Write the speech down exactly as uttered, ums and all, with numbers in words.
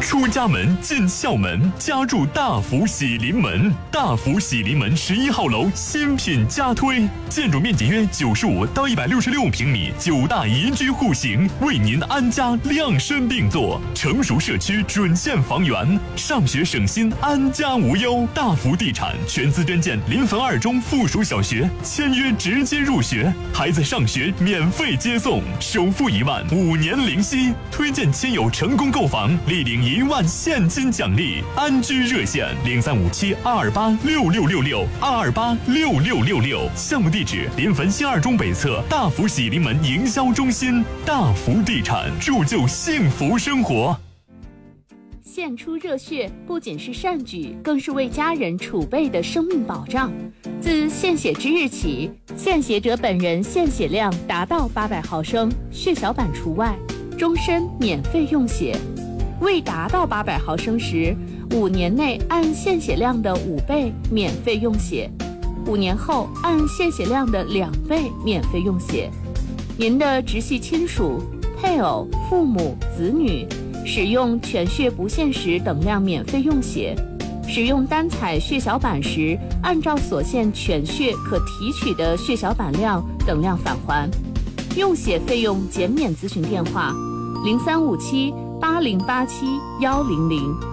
出家门进校门，家住大福喜临门。大福喜临门十一号楼新品加推，建筑面积约九十五到一百六十六平米，九大宜居户型，为您安家量身定做。成熟社区准线房源，上学省心，安家无忧。大福地产全资捐建临汾二中附属小学，签约直接入学，孩子上学免费接送，首付一万，五年零息。推荐亲友成功购房，立领一万现金奖励。安居热线零三五七二二八六六六六二二八六六六六。项目地址临汾新二中北侧大福喜临门营销中心。大福地产，铸就幸福生活。 献出热血不仅是善举，更是为家人储备的生命保障。自献血之日起，献血者本人献血量达到八百毫升，血小板除外，终身免费用血。未达到八百毫升时，五年内按献血量的五倍免费用血，五年后按献血量的两倍免费用血。您的直系亲属、配偶、父母、子女使用全血不限时等量免费用血，使用单采血小板时，按照所限全血可提取的血小板量等量返还。用血费用减免咨询电话：零三五七八零八七幺零零。